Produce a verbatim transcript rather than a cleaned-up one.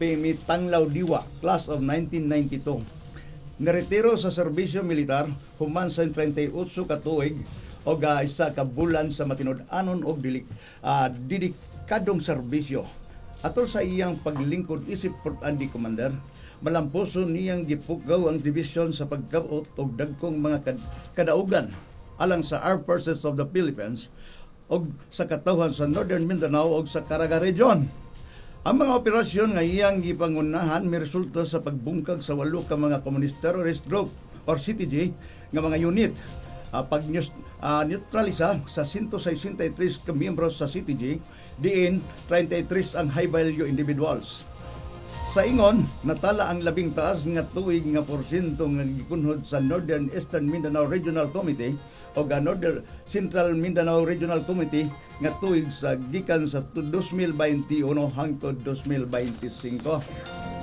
Pemi Tanglaw Diwa, class of nineteen ninety-two. Naretiro sa serbisyo militar human sa thirty-eight ka tuig o uh, isa ka bulan sa matinud-anon og dilik uh, didikadong serbisyo. Atol sa iyang paglingkod isip Port Andy Commander, malampuson niyang gipugaw ang division sa pagkaot og dagkong mga kad- kadaugan alang sa Armed Forces of the Philippines og sa katawhan sa Northern Mindanao og sa Caraga Region. Ang mga operasyon nga iyang gipangunahan may resulta sa pagbungkag sa walo ka mga Communist Terrorist Group or C T G nga mga unit. Uh, pag uh, neutralisa sa one hundred sixty-three ka miyembro sa C T G, diin thirty-three ang high value individuals. Sa ingon, natala ang labing taas nga tuig nga porsyento nga gikunhod sa Northern Eastern Mindanao Regional Committee o ga Northern Central Mindanao Regional Committee nga tuig sa gikan sa two thousand twenty-one hangtod two thousand twenty-five.